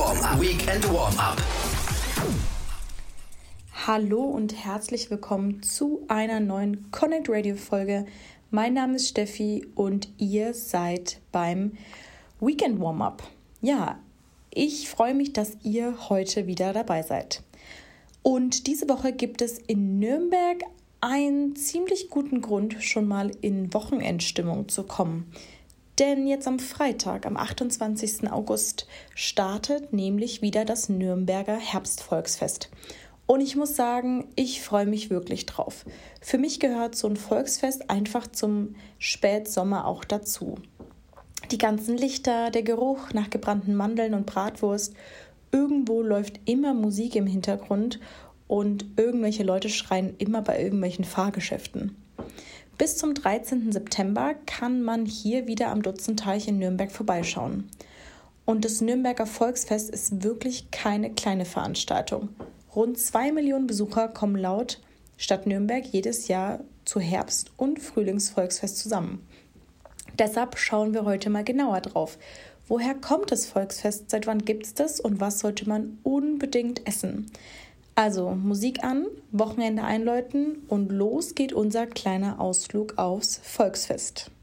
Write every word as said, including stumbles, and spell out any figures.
Warm-up. Weekend Warm-up. Hallo und herzlich willkommen zu einer neuen Connect Radio Folge. Mein Name ist Steffi und ihr seid beim Weekend Warm-up. Ja, ich freue mich, dass ihr heute wieder dabei seid. Und diese Woche gibt es in Nürnberg einen ziemlich guten Grund, schon mal in Wochenendstimmung zu kommen. Denn jetzt am Freitag, am achtundzwanzigsten August, startet nämlich wieder das Nürnberger Herbstvolksfest. Und ich muss sagen, ich freue mich wirklich drauf. Für mich gehört so ein Volksfest einfach zum Spätsommer auch dazu. Die ganzen Lichter, der Geruch nach gebrannten Mandeln und Bratwurst. Irgendwo läuft immer Musik im Hintergrund und irgendwelche Leute schreien immer bei irgendwelchen Fahrgeschäften. Bis zum dreizehnten September kann man hier wieder am Dutzendteich in Nürnberg vorbeischauen. Und das Nürnberger Volksfest ist wirklich keine kleine Veranstaltung. Rund zwei Millionen Besucher kommen laut Stadt Nürnberg jedes Jahr zu Herbst- und Frühlingsvolksfest zusammen. Deshalb schauen wir heute mal genauer drauf. Woher kommt das Volksfest? Seit wann gibt es das? Und was sollte man unbedingt essen? Also Musik an, Wochenende einläuten und los geht unser kleiner Ausflug aufs Volksfest.